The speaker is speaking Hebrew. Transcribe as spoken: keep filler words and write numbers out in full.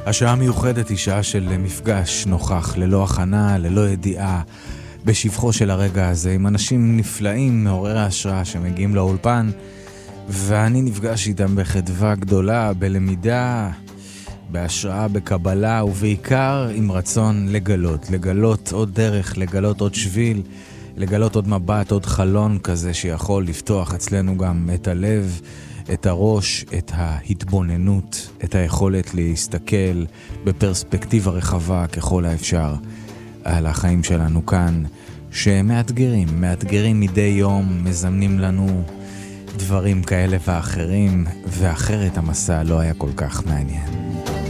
השעה המיוחדת היא שעה של מפגש נוכח, ללא הכנה, ללא ידיעה, בשבחו של הרגע הזה, עם אנשים נפלאים, מעוררי השראה שמגיעים לאולפן, ואני נפגש איתם בחדווה גדולה, בלמידה, בהשראה, בקבלה, ובעיקר עם רצון לגלות, לגלות עוד דרך, לגלות עוד שביל, לגלות עוד מבט, עוד חלון כזה שיכול לפתוח אצלנו גם את הלב, את הראש, את ההתבוננות, את היכולת להסתכל בפרספקטיבה רחבה ככל האפשר על החיים שלנו כאן, שמאתגרים, מאתגרים מדי יום, מזמנים לנו דברים כאלה ואחרים, ואחרת המסע לא היה כל כך מעניין.